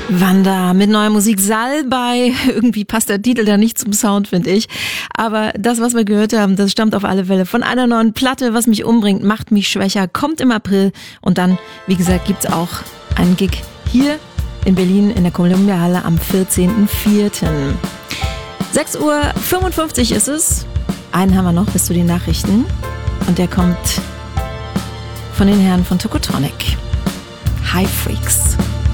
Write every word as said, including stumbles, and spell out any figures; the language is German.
Wanda mit neuer Musik Salbei. Irgendwie passt der Titel da nicht zum Sound, finde ich. Aber das, was wir gehört haben, das stammt auf alle Fälle von einer neuen Platte. Was mich umbringt, macht mich schwächer. Kommt im April. Und dann, wie gesagt, gibt's auch einen Gig hier in Berlin in der Columbia Halle am vierzehnten vierten sechs Uhr fünfundfünfzig ist es. Einen haben wir noch bis zu den Nachrichten. Und der kommt von den Herren von Tokotronic. High Freaks.